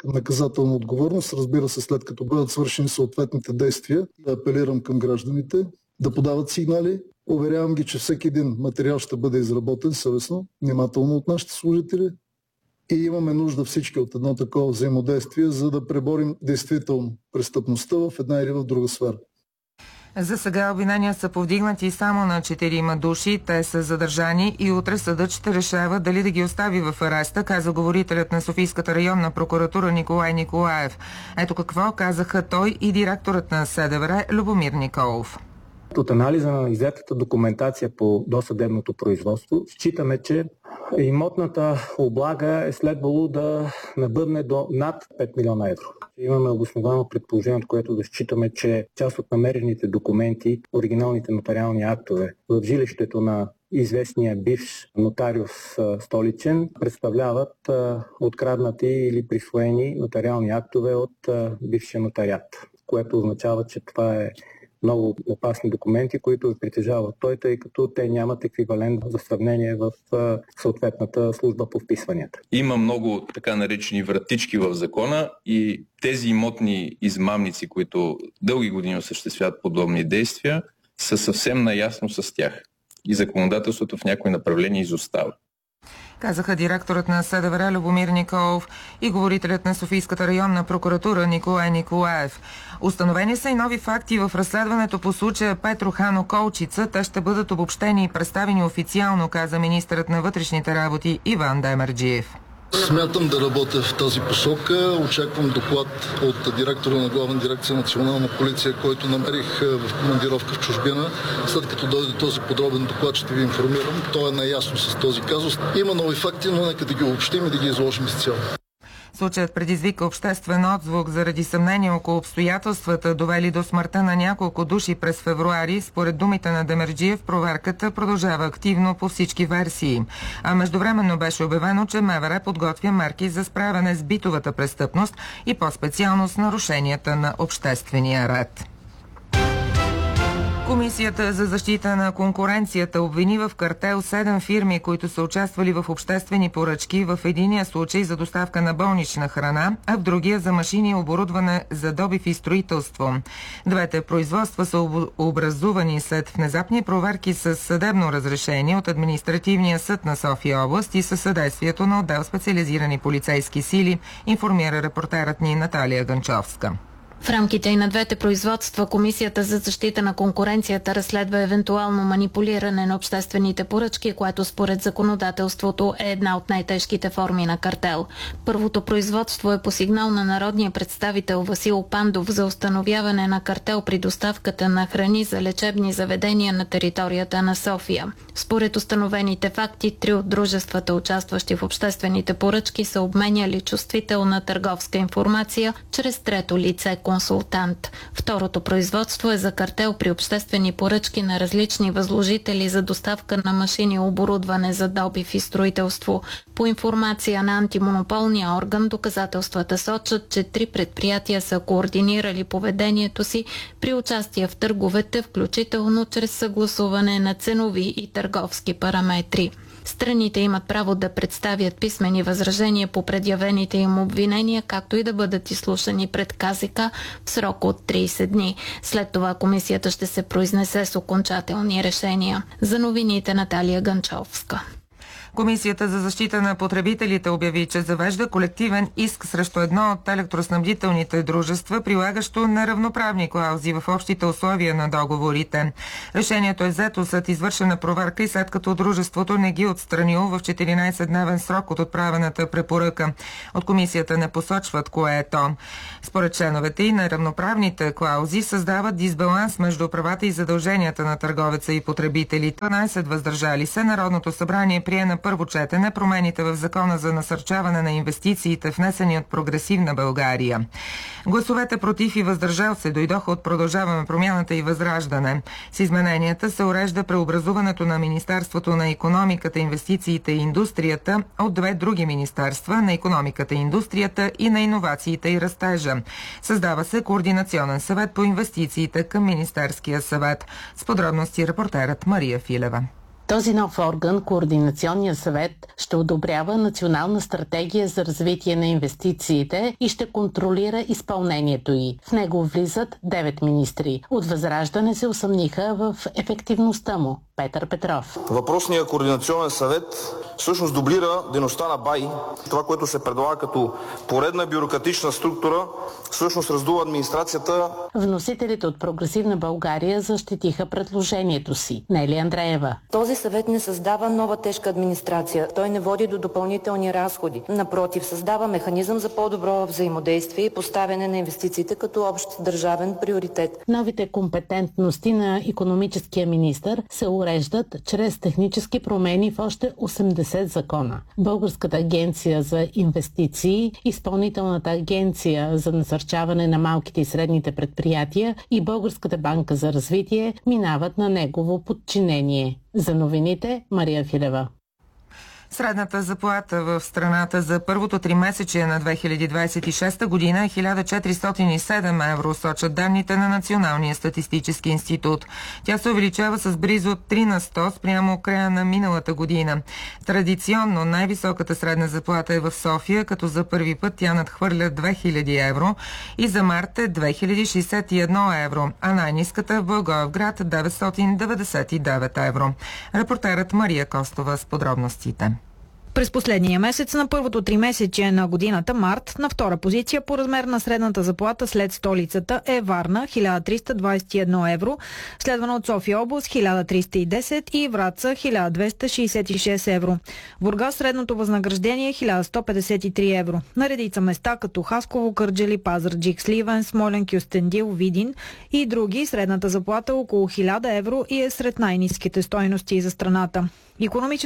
наказателна отговорност, разбира се, след като бъдат свършени съответните действия. Апелирам към гражданите да подават сигнали. Уверявам ги, че всеки един материал ще бъде изработен съвестно, внимателно от нашите служители. И имаме нужда всички от едно такова взаимодействие, за да преборим действително престъпността в една или в друга сфера. За сега обвинения са повдигнати само на 4 души. Те са задържани и утре съдът ще решава дали да ги остави в ареста, каза говорителят на Софийската районна прокуратура Николай Николаев. Ето какво казаха той и директорът на СДВР Любомир Николов. От анализа на иззетата документация по досъдебното производство, считаме, че имотната облага е следвало да набъдне до над 5 милиона евро. Имаме обосновано предположение, от което да считаме, че част от намерените документи, оригиналните нотариални актове в жилището на известния бивш нотариус столичен, представляват откраднати или присвоени нотариални актове от бившия нотариат, което означава, че това е много опасни документи, които притежава той, тъй като те нямат еквивалент за сравнение в съответната служба по вписванията. Има много така наречени вратички в закона и тези имотни измамници, които дълги години осъществяват подобни действия, са съвсем наясно с тях. И законодателството в някои направления изостава. Казаха директорът на СДВР Любомир Николов и говорителят на Софийската районна прокуратура Николай Николаев. Установени са и нови факти в разследването по случая Петро Хано Колчица. Те ще бъдат обобщени и представени официално, каза министърът на вътрешните работи Иван Демерджиев. Смятам да работя в тази посока. Очаквам доклад от директора на Главна дирекция Национална полиция, който намерих в командировка в чужбина. След като дойде този подробен доклад, ще ви информирам. Той е наясно с този казус. Има нови факти, но нека да ги обобщим и да ги изложим изцяло. Случаят предизвика обществен отзвук заради съмнение около обстоятелствата, довели до смъртта на няколко души през февруари. Според думите на Демерджиев, проверката продължава активно по всички версии. А междувременно беше обявено, че МВР подготвя мерки за справяне с битовата престъпност и по-специално с нарушенията на обществения ред. Комисията за защита на конкуренцията обвини в картел 7 фирми, които са участвали в обществени поръчки, в единия случай за доставка на болнична храна, а в другия за машини и оборудване за добив и строителство. Двете производства са образувани след внезапни проверки с съдебно разрешение от Административния съд на София област и със съдействието на отдел специализирани полицейски сили, информира репортерът ни Наталия Ганчовска. В рамките и на двете производства Комисията за защита на конкуренцията разследва евентуално манипулиране на обществените поръчки, което според законодателството е една от най-тежките форми на картел. Първото производство е по сигнал на народния представител Васил Пандов за установяване на картел при доставката на храни за лечебни заведения на територията на София. Според установените факти, 3 от дружествата, участващи в обществените поръчки, са обменяли чувствителна търговска информация чрез трето лице консултант. Второто производство е за картел при обществени поръчки на различни възложители за доставка на машини и оборудване за добив и строителство. По информация на антимонополния орган, доказателствата сочат, че 3 предприятия са координирали поведението си при участие в търговете, включително чрез съгласуване на ценови и търговски параметри. Страните имат право да представят писмени възражения по предявените им обвинения, както и да бъдат изслушани пред КЗК в срок от 30 дни. След това комисията ще се произнесе с окончателни решения. За новините Наталия Ганчовска. Комисията за защита на потребителите обяви, че завежда колективен иск срещу едно от електроснабдителните дружества, прилагащо неравноправни клаузи в общите условия на договорите. Решението е взето след извършена проверка и след като дружеството не ги отстранило в 14-дневен срок от отправената препоръка. От комисията не посочват кое е то. Според членовете и неравноправните клаузи създават дисбаланс между правата и задълженията на търговеца и потребителите. 12 въздържали се, Народното събрание прие на първо четене промените в Закона за насърчаване на инвестициите, внесени от Прогресивна България. Гласовете против и въздържал се дойдоха от Продължаваме промяната и Възраждане. С измененията се урежда преобразуването на Министерството на икономиката, инвестициите и индустрията от 2 други министерства – на икономиката и индустрията и на иновациите и растежа. Създава се Координационен съвет по инвестициите към Министерския съвет. С подробности репортерът Мария Филева. Този нов орган, Координационния съвет, ще одобрява национална стратегия за развитие на инвестициите и ще контролира изпълнението й. В него влизат 9 министри. От Възраждане се усъмниха в ефективността му. Петър Петров. Въпросният координационен съвет всъщност дублира дейността на БАИ. Това, което се предлага като поредна бюрократична структура, всъщност раздува администрацията. Вносителите от Прогресивна България защитиха предложението си. Нели Андреева. Този съвет не създава нова тежка администрация. Той не води до допълнителни разходи. Напротив, създава механизъм за по-добро взаимодействие и поставяне на инвестициите като общ държавен приоритет. Новите компетентности на икономическия министър се уреждат чрез технически промени в още 80 закона. Българската агенция за инвестиции, Изпълнителната агенция за насърчаване на малките и средните предприятия и Българската банка за развитие минават на негово подчинение. За новините, Мария Филева. Средната заплата в страната за първото тримесечие на 2026 година е 1407 евро, сочат данните на Националния статистически институт. Тя се увеличава с близо 3 на 100 спрямо края на миналата година. Традиционно най-високата средна заплата е в София, като за първи път тя надхвърля 2000 евро и за март е 2061 евро, а най-ниската в Благоевград 999 евро. Репортерът Мария Костова с подробностите. През последния месец на първото тримесечие на годината март, на втора позиция по размер на средната заплата след столицата е Варна 1321 евро, следвана от София област 1310 и Враца 1266 евро. В Бургас средното възнаграждение е 1153 евро. На редица места като Хасково, Кърджали, Пазарджик, Сливен, Смолян, Кюстендил, Видин и други средната заплата около 1000 евро и е сред най-ниските стойности за страната. Икономически